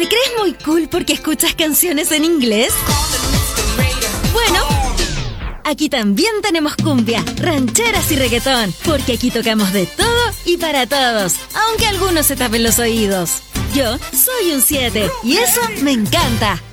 ¿Te crees muy cool porque escuchas canciones en inglés? Bueno, aquí también tenemos cumbia, rancheras y reggaetón, porque aquí tocamos de todo y para todos, aunque algunos se tapen los oídos. Yo soy un 7 y eso me encanta.